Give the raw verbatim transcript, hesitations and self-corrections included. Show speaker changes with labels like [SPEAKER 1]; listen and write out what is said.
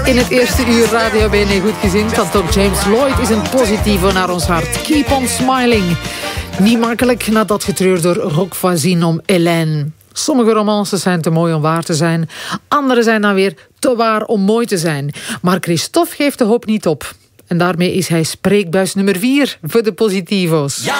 [SPEAKER 1] In het eerste uur Radio B N Goed Gezien want ook James Lloyd is een positivo naar ons hart. Keep on smiling. Niet makkelijk na dat getreur door Roch Voisine om Hélène. Sommige romances zijn te mooi om waar te zijn. Andere zijn dan weer te waar om mooi te zijn. Maar Christophe geeft de hoop niet op. En daarmee is hij spreekbuis nummer vier voor de positivo's. Ja!